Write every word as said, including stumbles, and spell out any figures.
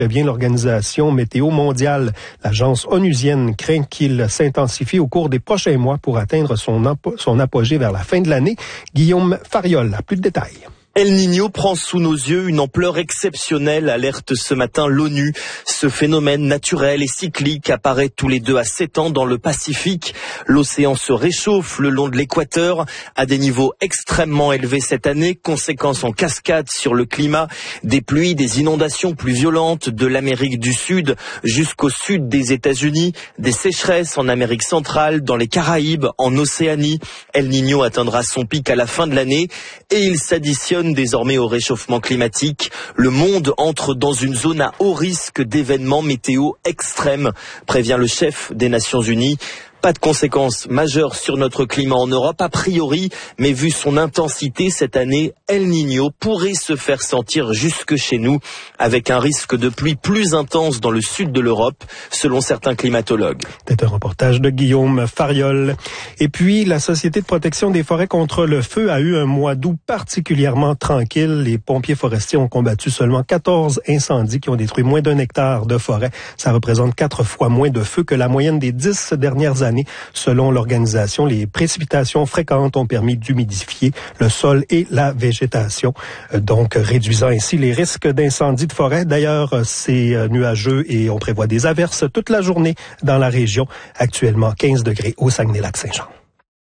Bien, l'Organisation météo mondiale, l'agence onusienne, craint qu'il s'intensifie au cours des prochains mois pour atteindre son, apo- son apogée vers la fin de l'année. Guillaume Fariol a plus de détails. El Niño prend sous nos yeux une ampleur exceptionnelle, alerte ce matin l'ONU. Ce phénomène naturel et cyclique apparaît tous les deux à sept ans dans le Pacifique. L'océan se réchauffe le long de l'équateur à des niveaux extrêmement élevés cette année, conséquences en cascade sur le climat, des pluies, des inondations plus violentes de l'Amérique du Sud jusqu'au sud des États-Unis, des sécheresses en Amérique centrale, dans les Caraïbes, en Océanie. El Niño atteindra son pic à la fin de l'année et il s'additionne désormais au réchauffement climatique. Le monde entre dans une zone à haut risque d'événements météo extrêmes, prévient le chef des Nations Unies. Pas de conséquences majeures sur notre climat en Europe, a priori, mais vu son intensité cette année, El Niño pourrait se faire sentir jusque chez nous, avec un risque de pluie plus intense dans le sud de l'Europe, selon certains climatologues. C'est un reportage de Guillaume Fariol. Et puis, la Société de protection des forêts contre le feu a eu un mois d'août particulièrement tranquille. Les pompiers forestiers ont combattu seulement quatorze incendies qui ont détruit moins d'un hectare de forêt. Ça représente quatre fois moins de feux que la moyenne des dix dernières années. Selon l'organisation, les précipitations fréquentes ont permis d'humidifier le sol et la végétation, donc réduisant ainsi les risques d'incendie de forêt. D'ailleurs, c'est nuageux et on prévoit des averses toute la journée dans la région. Actuellement, quinze degrés au Saguenay-Lac-Saint-Jean.